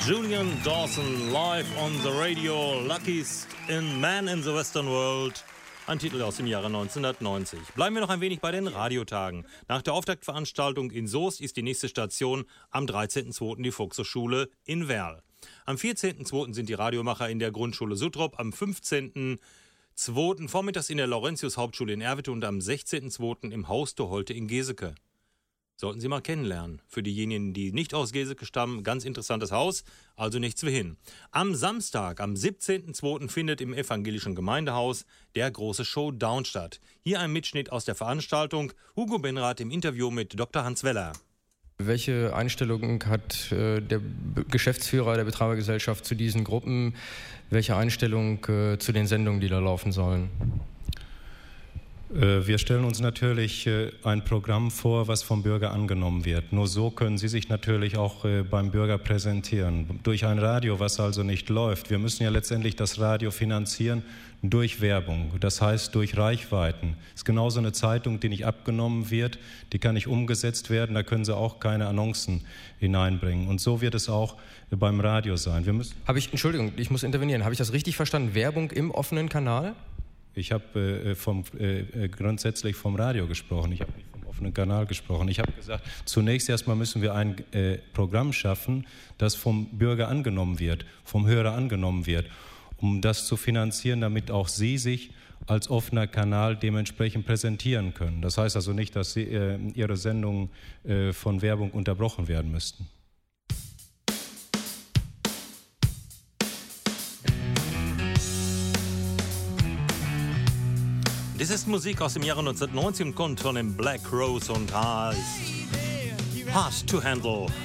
Julian Dawson live on the radio, Luckiest Man in the Western World. Ein Titel aus dem Jahre 1990. Bleiben wir noch ein wenig bei den Radiotagen. Nach der Auftaktveranstaltung in Soest ist die nächste Station am 13.02. die Volkshochschule in Werl. Am 14.02. sind die Radiomacher in der Grundschule Suttrop, am 15.02. vormittags in der Laurentius-Hauptschule in Erwitte und am 16.02. im Haus der Holte in Geseke. Sollten Sie mal kennenlernen. Für diejenigen, die nicht aus Geseke stammen, ganz interessantes Haus, also nichts wie hin. Am Samstag, am 17.02. findet im evangelischen Gemeindehaus der große Showdown statt. Hier ein Mitschnitt aus der Veranstaltung. Hugo Benrath im Interview mit Dr. Hans Weller. Welche Einstellung hat der Geschäftsführer der Betreibergesellschaft zu diesen Gruppen? Welche Einstellung zu den Sendungen, die da laufen sollen? Wir stellen uns natürlich ein Programm vor, was vom Bürger angenommen wird. Nur so können Sie sich natürlich auch beim Bürger präsentieren. Durch ein Radio, was also nicht läuft. Wir müssen ja letztendlich das Radio finanzieren durch Werbung, das heißt durch Reichweiten. Es ist genauso eine Zeitung, die nicht abgenommen wird, die kann nicht umgesetzt werden, da können Sie auch keine Annoncen hineinbringen. Und so wird es auch beim Radio sein. Entschuldigung, ich muss intervenieren. Habe ich das richtig verstanden? Werbung im offenen Kanal? Ich habe grundsätzlich vom Radio gesprochen, ich habe nicht vom offenen Kanal gesprochen. Ich habe gesagt, zunächst erstmal müssen wir ein Programm schaffen, das vom Bürger angenommen wird, vom Hörer angenommen wird, um das zu finanzieren, damit auch Sie sich als offener Kanal dementsprechend präsentieren können. Das heißt also nicht, dass Ihre Sendungen von Werbung unterbrochen werden müssten. Das ist Musik aus dem Jahre 1990 und kommt von den Black Rose und heißt Hard to Handle.